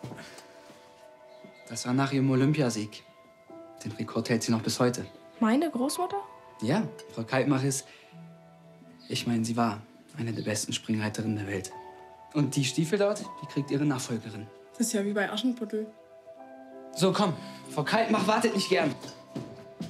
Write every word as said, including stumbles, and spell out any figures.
Das war nach ihrem Olympiasieg. Den Rekord hält sie noch bis heute. Meine Großmutter? Ja, Frau Kaltmach ist... Ich meine, sie war eine der besten Springreiterinnen der Welt. Und die Stiefel dort, die kriegt ihre Nachfolgerin. Das ist ja wie bei Aschenputtel. So, komm. Frau Kaltmach wartet nicht gern.